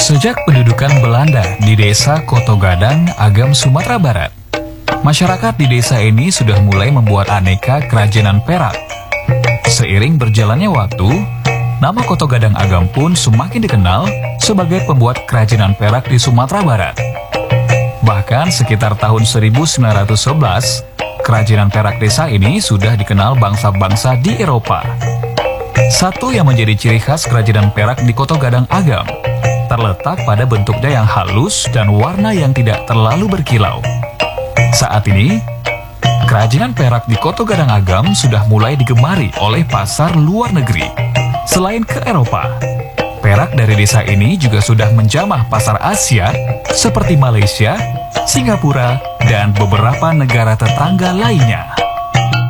Sejak pendudukan Belanda di desa Koto Gadang, Agam, Sumatera Barat, masyarakat di desa ini sudah mulai membuat aneka kerajinan perak. Seiring berjalannya waktu, nama Koto Gadang Agam pun semakin dikenal sebagai pembuat kerajinan perak di Sumatera Barat. Bahkan sekitar tahun 1911, kerajinan perak desa ini sudah dikenal bangsa-bangsa di Eropa. Satu yang menjadi ciri khas kerajinan perak di Koto Gadang Agam terletak pada bentuknya yang halus dan warna yang tidak terlalu berkilau. Saat ini, kerajinan perak di Koto Gadang Agam sudah mulai digemari oleh pasar luar negeri. Selain ke Eropa, perak dari desa ini juga sudah menjamah pasar Asia seperti Malaysia, Singapura, dan beberapa negara tetangga lainnya.